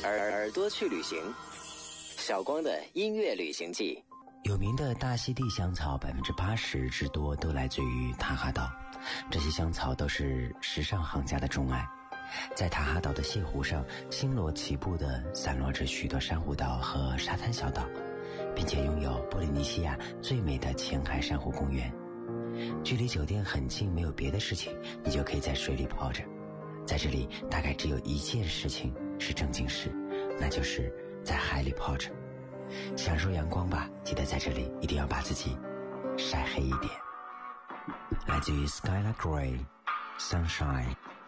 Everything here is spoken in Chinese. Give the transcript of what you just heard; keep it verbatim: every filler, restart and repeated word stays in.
耳耳朵去旅行，小光的音乐旅行记。 有名的大溪地香草百分之八十之多都来自于塔哈岛，这些香草都是时尚行家的钟爱。在塔哈岛的泻湖上，星罗棋布地散落着许多珊瑚岛和沙滩小岛，并且拥有波利尼西亚最美的浅海珊瑚公园。距离酒店很近，没有别的事情，你就可以在水里泡着。在这里大概只有一件事情是正经事，那就是在海里泡着。享受阳光吧，记得在这里一定要把自己晒黑一点。来自于 Skylar Grey Sunshine。